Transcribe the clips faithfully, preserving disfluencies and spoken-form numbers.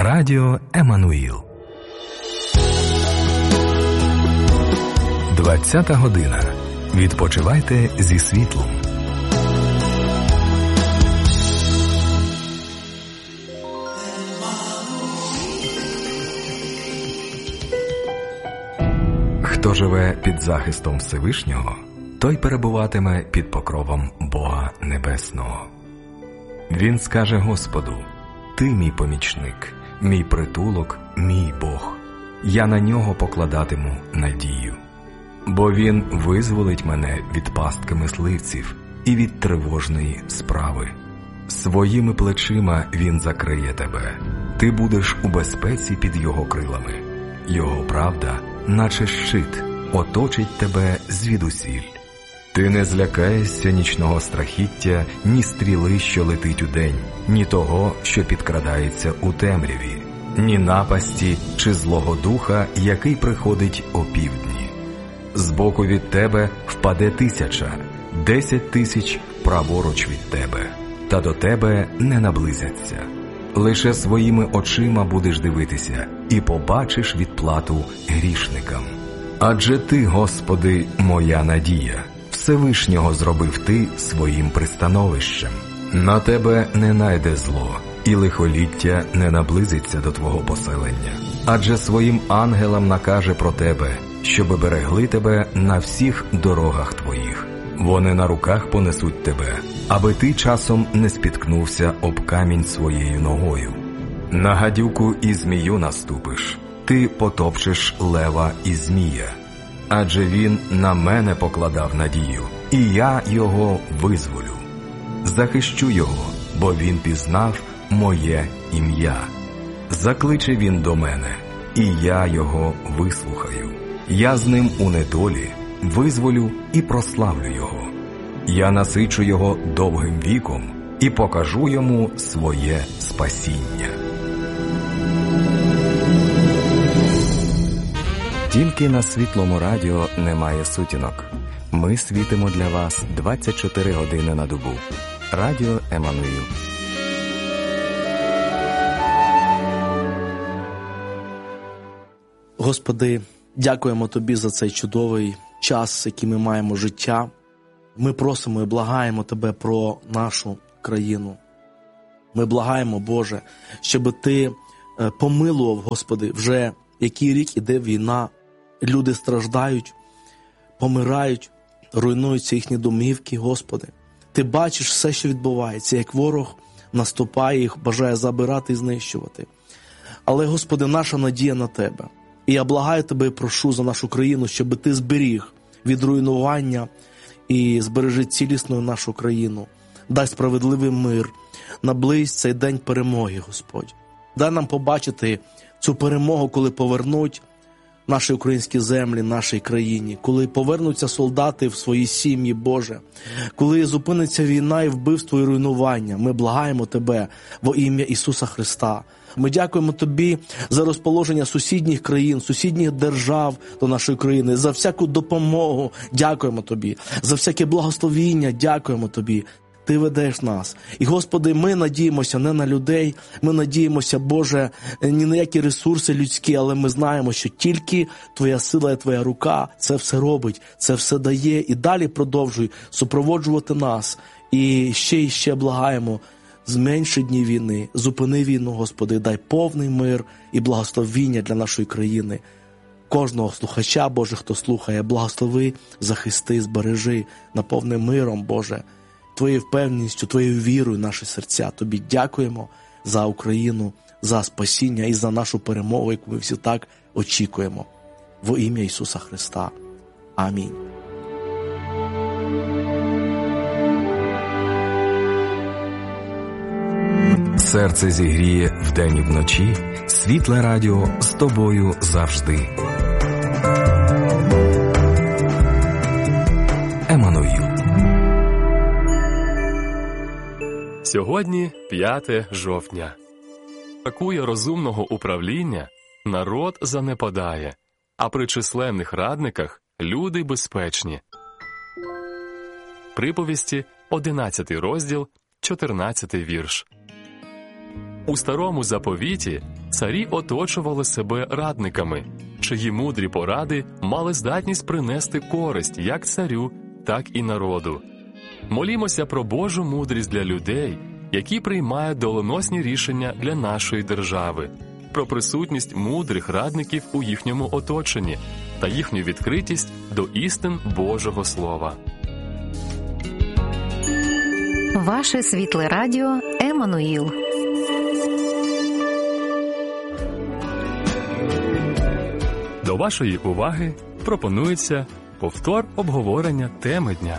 Радіо Еммануїл. двадцята година. Відпочивайте зі світлом. Хто живе під захистом Всевишнього, той перебуватиме під покровом Бога Небесного. Він скаже Господу: «Ти мій помічник, мій притулок, мій Бог. Я на нього покладатиму надію. Бо він визволить мене від пастки мисливців і від тривожної справи. Своїми плечима він закриє тебе. Ти будеш у безпеці під його крилами. Його правда, наче щит, оточить тебе звідусіль. Ти не злякаєшся нічного страхіття, ні стріли, що летить удень, ні того, що підкрадається у темряві, ні напасті чи злого духа, який приходить опівдні. Збоку від тебе впаде тисяча, десять тисяч праворуч від тебе, та до тебе не наблизяться. Лише своїми очима будеш дивитися і побачиш відплату грішникам. Адже ти, Господи, моя надія. Всевишнього зробив ти своїм пристановищем. На тебе не найде зло, і лихоліття не наблизиться до твого поселення. Адже своїм ангелам накаже про тебе, щоби берегли тебе на всіх дорогах твоїх. Вони на руках понесуть тебе, аби ти часом не спіткнувся об камінь своєю ногою. На гадюку і змію наступиш, ти потопчеш лева і змія. Адже він на мене покладав надію, і я його визволю. Захищу його, бо він пізнав моє ім'я. Закличе він до мене, і я його вислухаю. Я з ним у недолі визволю і прославлю його. Я насичу його довгим віком і покажу йому своє спасіння. Тільки на Світлому радіо немає сутінок. Ми світимо для вас двадцять чотири години на добу. Радіо Еммануїл. Господи, дякуємо Тобі за цей чудовий час, який ми маємо життя. Ми просимо і благаємо Тебе про нашу країну. Ми благаємо, Боже, щоб Ти помилував, Господи, вже який рік іде війна. Люди страждають, помирають, руйнуються їхні домівки, Господи. Ти бачиш все, що відбувається, як ворог наступає, їх бажає забирати і знищувати. Але, Господи, наша надія на Тебе. І я благаю Тебе і прошу за нашу країну, щоб Ти зберіг від руйнування і збережи цілісною нашу країну. Дай справедливий мир, наблизь цей день перемоги, Господь. Дай нам побачити цю перемогу, коли повернуть наші українські землі, нашій країні, коли повернуться солдати в свої сім'ї, Боже, коли зупиниться війна і вбивство і руйнування. Ми благаємо Тебе во ім'я Ісуса Христа. Ми дякуємо Тобі за розположення сусідніх країн, сусідніх держав до нашої країни, за всяку допомогу. Дякуємо Тобі, за всяке благословіння. Дякуємо Тобі. Ти ведеш нас. І, Господи, ми надіємося не на людей, ми надіємося, Боже, ні на які ресурси людські, але ми знаємо, що тільки Твоя сила і Твоя рука це все робить, це все дає. І далі продовжуй супроводжувати нас. І ще і ще благаємо, зменши дні війни, зупини війну, Господи, дай повний мир і благословіння для нашої країни. Кожного слухача, Боже, хто слухає, благослови, захисти, збережи, наповни миром, Боже, Твоєю впевненістю, Твоєю вірою наші серця. Тобі дякуємо за Україну, за спасіння і за нашу перемогу, яку ми всі так очікуємо. Во ім'я Ісуса Христа. Амінь. Серце зігріє вдень і вночі. Світле радіо з тобою завжди. Еммануїл. Сьогодні п'яте жовтня. Бракує розумного управління, народ занепадає, а при численних радниках люди безпечні. Приповісті, одинадцятий розділ, чотирнадцятий вірш. У старому заповіті царі оточували себе радниками, чиї мудрі поради мали здатність принести користь як царю, так і народу. Молімося про Божу мудрість для людей, які приймають доленосні рішення для нашої держави, про присутність мудрих радників у їхньому оточенні та їхню відкритість до істин Божого Слова. Ваше світле радіо Еммануїл. До вашої уваги пропонується повтор обговорення теми дня.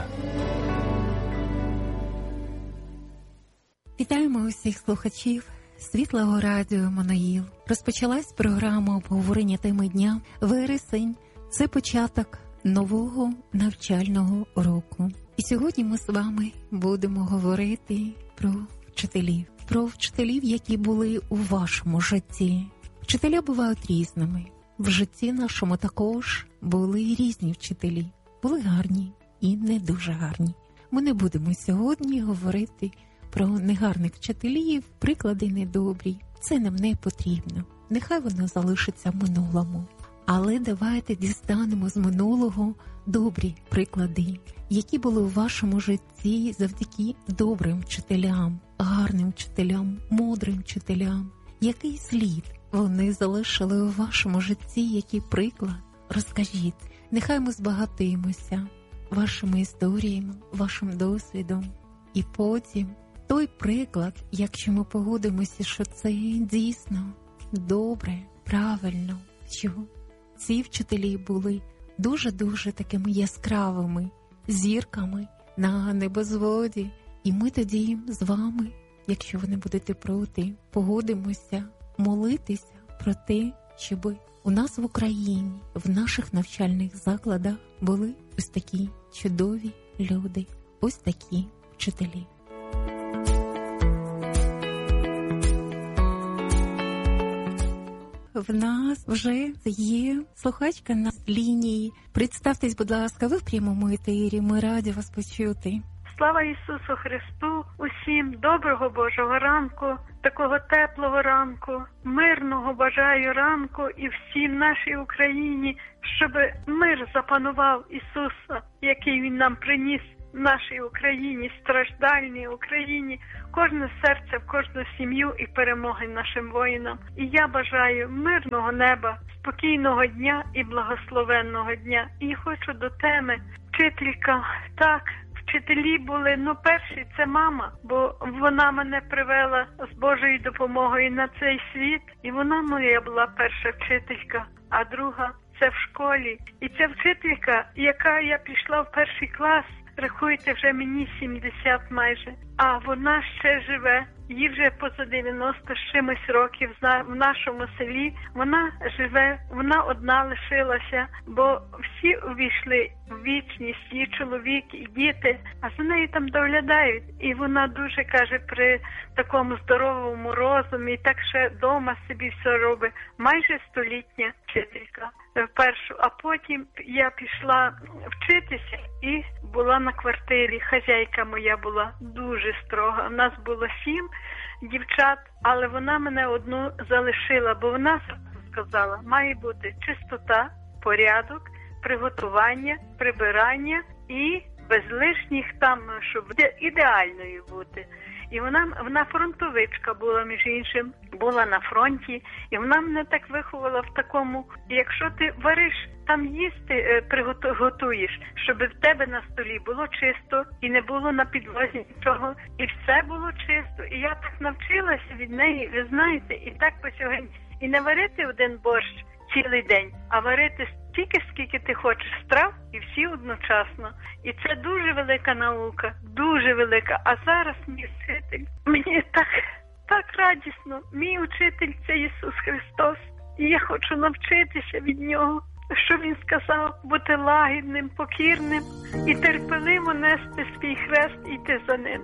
Вітаємо усіх слухачів Світлого радіо Еммануїл. Розпочалась програма обговорення теми дня. Вересень – це початок нового навчального року. І сьогодні ми з вами будемо говорити про вчителів. Про вчителів, які були у вашому житті. Вчителі бувають різними. В житті нашому також були різні вчителі. Були гарні і не дуже гарні. Ми не будемо сьогодні говорити про негарних вчителів, приклади недобрі. Це нам не потрібно. Нехай воно залишиться в минулому. Але давайте дістанемо з минулого добрі приклади, які були у вашому житті завдяки добрим вчителям, гарним вчителям, мудрим вчителям. Який слід вони залишили у вашому житті, який приклад? Розкажіть. Нехай ми збагатимося вашими історіями, вашим досвідом. І потім той приклад, якщо ми погодимося, що це дійсно добре, правильно, що ці вчителі були дуже-дуже такими яскравими зірками на небозводі. І ми тоді з вами, якщо ви не будете проти, погодимося молитися про те, щоб у нас в Україні, в наших навчальних закладах були ось такі чудові люди, ось такі вчителі. В нас вже є слухачка на лінії. Представтесь, будь ласка, ви в прямому етері, ми раді вас почути. Слава Ісусу Христу! Усім доброго Божого ранку, такого теплого ранку, мирного бажаю ранку і всім нашій Україні, щоб мир запанував Ісуса, який Він нам приніс в нашій Україні, страждальній Україні, кожне серце, в кожну сім'ю і перемоги нашим воїнам. І я бажаю мирного неба, спокійного дня і благословенного дня. І хочу до теми вчителька. Так, вчителі були, ну перші це мама, бо вона мене привела з Божою допомогою на цей світ, і вона моя була перша вчителька, а друга це в школі. І ця вчителька, яка я пішла в перший клас, рахуйте, вже мені сімдесят майже, а вона ще живе, їй вже поза дев'яносто з чимось років в нашому селі. Вона живе, вона одна лишилася, бо всі увійшли в вічність, її чоловік і діти, а за нею там доглядають. І вона дуже, каже, при такому здоровому розумі, і так ще вдома собі все робить. Майже столітня вчителька першу, а потім я пішла вчитися і була на квартирі. Хазяйка моя була дуже строга. У нас було сім дівчат, але вона мене одну залишила, бо вона сказала, має бути чистота, порядок, приготування, прибирання і без лишніх там, щоб ідеальною бути. І вона, вона фронтовичка була, між іншим, була на фронті, і вона мене так виховала в такому, якщо ти вариш, там їсти приготуєш, щоб в тебе на столі було чисто, і не було на підлозі нічого, і все було чисто. І я так навчилася від неї, ви знаєте, і так по сьогодні. І не варити один борщ цілий день, а варити стільки, скільки ти хочеш страв, і всі одночасно. І це дуже велика наука, дуже велика. А зараз мій вчитель, мені так, так радісно. Мій учитель – це Ісус Христос. І я хочу навчитися від Нього, що Він сказав, бути лагідним, покірним і терпеливо нести свій хрест і йти за Ним.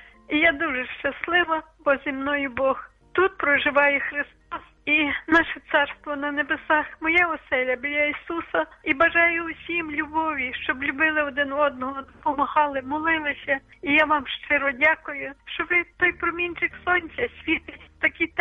І я дуже щаслива, бо зі мною Бог. Тут проживає Христос. І наше царство на небесах, моя оселя біля Ісуса. І бажаю усім любові, щоб любили один одного, допомагали, молилися. І я вам щиро дякую, що ви той промінчик сонця світить в такі темні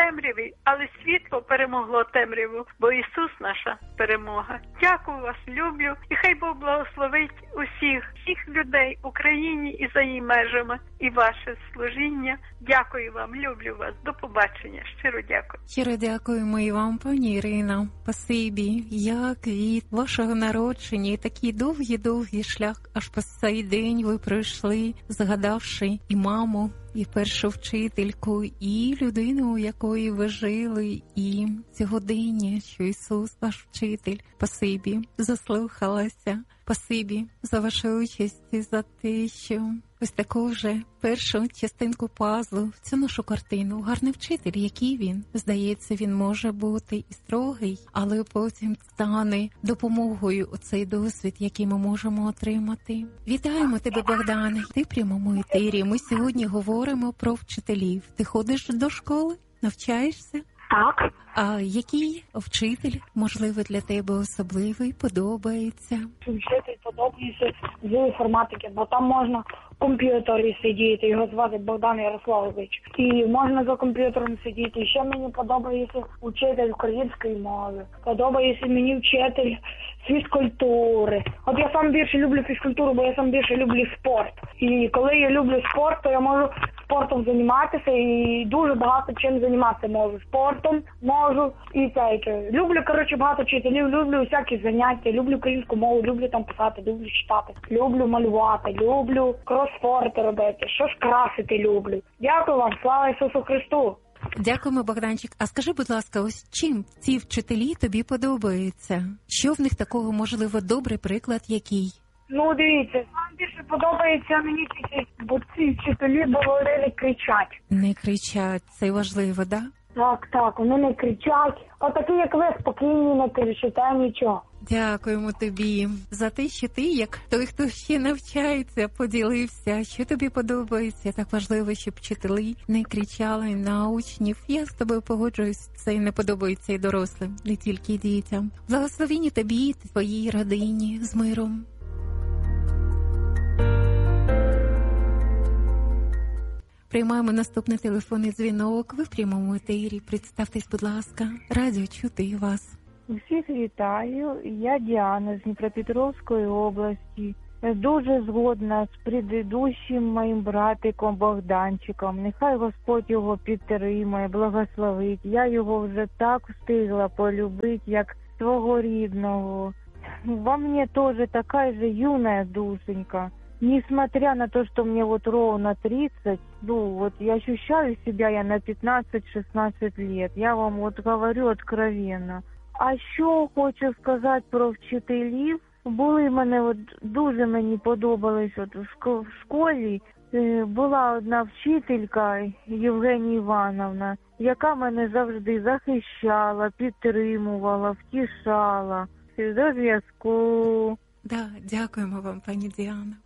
темряві, але світло перемогло темряву, бо Ісус наша перемога. Дякую вас, люблю, і хай Бог благословить усіх, всіх людей в Україні і за її межами, і ваше служіння. Дякую вам, люблю вас. До побачення. Щиро дякую. Щиро дякуємо і вам, пані Ірино. Спасибі, як від вашого народження і такий довгий-довгий шлях аж по цей день ви пройшли, згадавши і маму, і першу вчительку, і людину, у якої ви жили, і сьогодення, що Ісус ваш вчитель. Спасибі, заслухалася. Спасибі за вашу участь і за те, що ось таку вже першу частинку пазлу в цю нашу картину. Гарний вчитель, який він. Здається, він може бути і строгий, але потім стане допомогою у цей досвід, який ми можемо отримати. Вітаємо тебе, Богдане. Ти в прямому етері. Ми сьогодні говоримо про вчителів. Ти ходиш до школи? Навчаєшся? Так. А який вчитель, можливо, для тебе особливий, подобається? Вчитель подобається з інформатики, бо там можна в комп'ютері сидіти, його звати Богдан Ярославович. І можна за комп'ютером сидіти. І ще мені подобається вчитель української мови. Подобається мені вчитель фізкультури. От я сам більше люблю фізкультуру, бо я сам більше люблю спорт. І коли я люблю спорт, то я можу спортом займатися і дуже багато чим займатися можу. Спортом можу і так. Люблю, коротше, багато вчителів, люблю всякі заняття, люблю українську мову, люблю там писати, люблю читати, люблю малювати, люблю кросфорти робити, щось красити люблю. Дякую вам, слава Ісусу Христу! Дякуємо, Богданчик. А скажи, будь ласка, ось чим ці вчителі тобі подобаються? Що в них такого, можливо, добрий приклад який? Ну, дивіться, вам більше подобається мені ці, бо ці вчителі, бо вони не кричать. Не кричать, це важливо, да? Так, так, вони не кричать. Отакі, як ви, спокійні, не кричите нічого. Дякуємо тобі за те, що ти, як той, хто ще навчається, поділився, що тобі подобається. Так важливо, щоб вчителі не кричали на учнів. Я з тобою погоджуюсь, це не подобається і дорослим, не тільки дітям. Благословіння тобі, твоїй родині, з миром. Приймаємо наступний телефонний дзвінок. Ви в прямому етері. Представтесь, будь ласка. Радіо чути вас. Всіх вітаю. Я Діана з Дніпропетровської області. Дуже згодна з предыдущим моїм братиком Богданчиком. Нехай Господь його підтримує, благословить. Я його вже так встигла полюбити, як свого рідного. Во мне тоже такая же юная душенька. Несмотря на то, что мне вот ровно тридцать, ну вот я ощущаю себя я на пятнадцать-шестнадцать лет. Я вам вот говорю откровенно. А що хочу сказати про вчителів? Були мене, от дуже мені подобались от в школі. Була одна вчителька, Євгенія Івановна, яка мене завжди захищала, підтримувала, втішала. До зв'язку. Да, дякуємо вам, пані Діана.